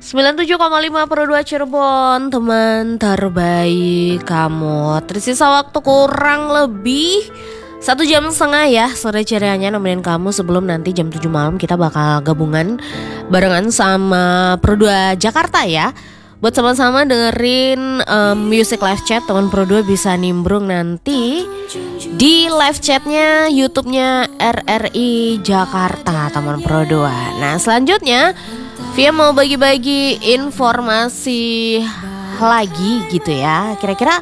97,5 per 2 Cirebon, teman terbaik kamu. Tersisa waktu kurang lebih 1,5 jam ya sore cerianya nemenin kamu sebelum nanti jam 7 malam kita bakal gabungan barengan sama per 2 Jakarta ya. Buat sama-sama dengerin music live chat, teman Pro 2 bisa nimbrung nanti di live chatnya YouTube-nya RRI Jakarta, teman Pro 2. Nah selanjutnya Via mau bagi-bagi informasi lagi gitu ya. Kira-kira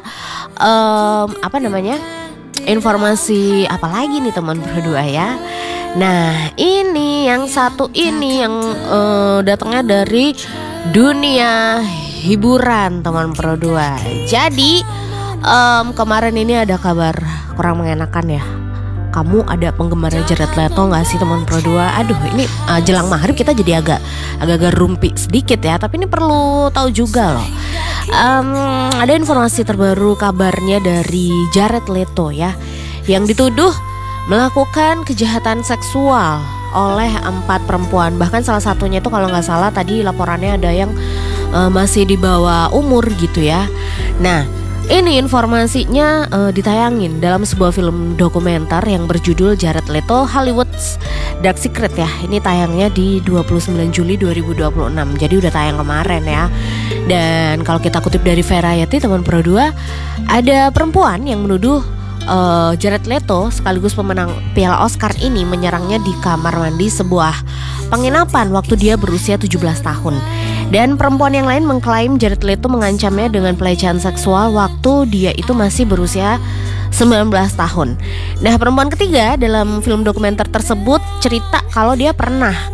informasi apa lagi nih teman Pro 2 ya. Nah ini yang satu ini yang datangnya dari dunia hiburan teman Pro 2. Jadi kemarin ini ada kabar kurang mengenakan ya. Kamu ada penggemar Jared Leto gak sih teman Pro 2? Aduh ini jelang maghrib kita jadi agak rumpi sedikit ya. Tapi ini perlu tahu juga loh. Ada informasi terbaru kabarnya dari Jared Leto ya, yang dituduh melakukan kejahatan seksual oleh 4 perempuan. Bahkan salah satunya itu kalau gak salah tadi laporannya ada yang masih di bawah umur gitu ya. Nah ini informasinya ditayangin dalam sebuah film dokumenter yang berjudul Jared Leto Hollywood's Dark Secret ya. Ini tayangnya di 29 Juli 2026. Jadi udah tayang kemarin ya. Dan kalau kita kutip dari Variety teman Pro 2, ada perempuan yang menuduh Jared Leto sekaligus pemenang Piala Oscar ini menyerangnya di kamar mandi sebuah penginapan waktu dia berusia 17 tahun. Dan perempuan yang lain mengklaim Jared Leto mengancamnya dengan pelecehan seksual waktu dia itu masih berusia 19 tahun. Nah perempuan ketiga dalam film dokumenter tersebut cerita kalau dia pernah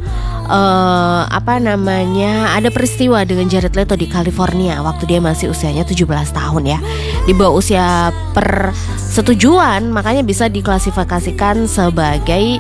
ada peristiwa dengan Jared Leto di California waktu dia masih usianya 17 tahun ya. Di bawah usia persetujuan, makanya bisa diklasifikasikan sebagai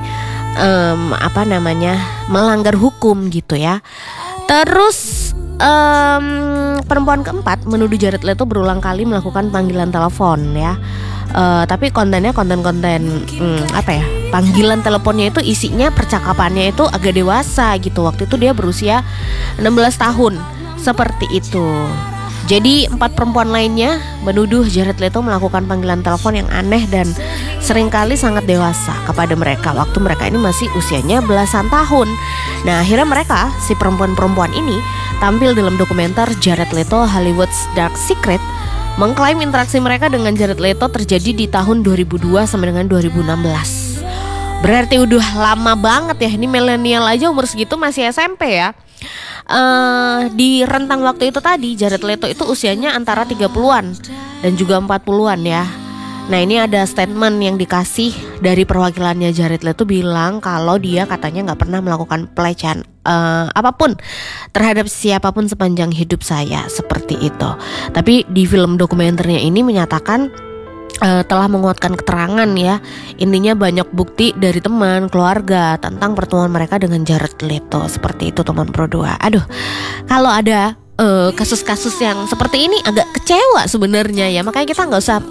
melanggar hukum gitu ya. Terus perempuan keempat menuduh Jared Leto berulang kali melakukan panggilan telepon ya. Tapi kontennya konten-konten panggilan teleponnya itu isinya percakapannya itu agak dewasa gitu. Waktu itu dia berusia 16 tahun seperti itu. Jadi 4 perempuan lainnya menuduh Jared Leto melakukan panggilan telepon yang aneh dan seringkali sangat dewasa kepada mereka waktu mereka ini masih usianya belasan tahun. Nah akhirnya mereka, si perempuan-perempuan ini tampil dalam dokumenter Jared Leto Hollywood's Dark Secret, mengklaim interaksi mereka dengan Jared Leto terjadi di tahun 2002 sampai dengan 2016. Berarti udah lama banget ya. Ini milenial aja umur segitu masih SMP ya. Di rentang waktu itu tadi Jared Leto itu usianya antara 30-an dan juga 40-an ya. Nah ini ada statement yang dikasih dari perwakilannya Jared Leto bilang kalau dia katanya gak pernah melakukan pelecehan apapun terhadap siapapun sepanjang hidup saya, seperti itu. Tapi di film dokumenternya ini menyatakan telah menguatkan keterangan ya. Intinya banyak bukti dari teman, keluarga tentang pertemuan mereka dengan Jared Leto. Seperti itu teman Pro 2. Aduh, kalau ada kasus-kasus yang seperti ini agak kecewa sebenarnya ya. Makanya kita nggak usah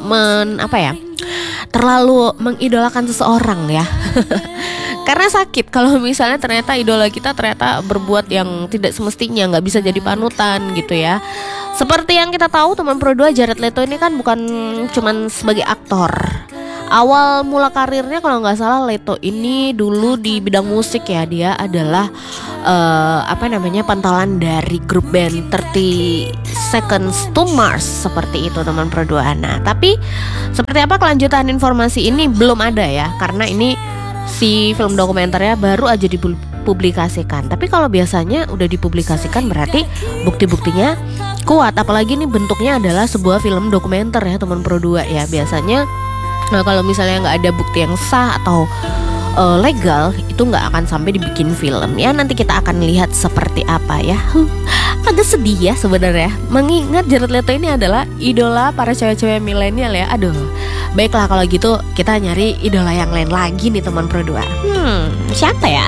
terlalu mengidolakan seseorang ya. Karena sakit kalau misalnya ternyata idola kita ternyata berbuat yang tidak semestinya, nggak bisa jadi panutan gitu ya. Seperti yang kita tahu teman Pro 2, Jared Leto ini kan bukan cuman sebagai aktor. Awal mula karirnya kalau nggak salah Leto ini dulu di bidang musik ya. Dia adalah pantalan dari grup band 30 Seconds to Mars, seperti itu teman Pro 2. Nah tapi seperti apa kelanjutan informasi ini belum ada ya, karena ini si film dokumenternya baru aja dipublikasikan. Tapi kalau biasanya udah dipublikasikan berarti bukti-buktinya kuat. Apalagi ini bentuknya adalah sebuah film dokumenter ya teman Pro 2 ya. Biasanya kalau misalnya nggak ada bukti yang sah atau legal, itu nggak akan sampai dibikin film ya. Nanti kita akan lihat seperti apa ya. Agak sedih ya sebenarnya, mengingat Jared Leto ini adalah idola para cewek-cewek milenial ya. Aduh, baiklah kalau gitu kita nyari idola yang lain lagi nih teman Pro 2. Siapa ya?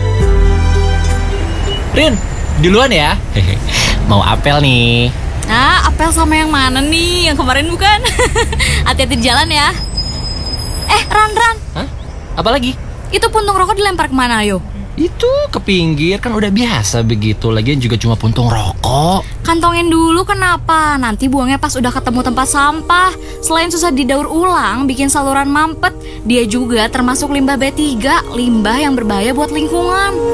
Rin, duluan ya. Mau apel nih. Nah, apel sama yang mana nih? Yang kemarin bukan? Hati-hati di jalan ya. Ran. Hah? Apa lagi? Itu puntung rokok dilempar kemana ayo? Itu ke pinggir, kan udah biasa begitu. Lagian juga cuma puntung rokok. Kantongin dulu kenapa? Nanti buangnya pas udah ketemu tempat sampah. Selain susah didaur ulang, bikin saluran mampet, dia juga termasuk limbah B3, limbah yang berbahaya buat lingkungan.